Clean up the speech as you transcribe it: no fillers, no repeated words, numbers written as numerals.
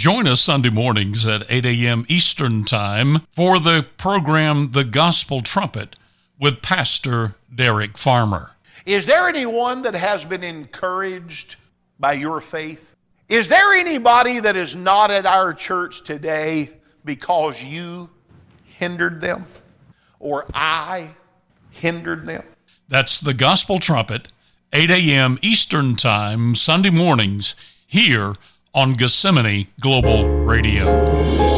Join us Sunday mornings at 8 a.m. Eastern Time for the program The Gospel Trumpet with Pastor Derek Farmer. Is there anyone that has been encouraged by your faith? Is there anybody that is not at our church today because you hindered them or I hindered them? That's the Gospel Trumpet, 8 a.m. Eastern Time, Sunday mornings, here on Gethsemane Global Radio.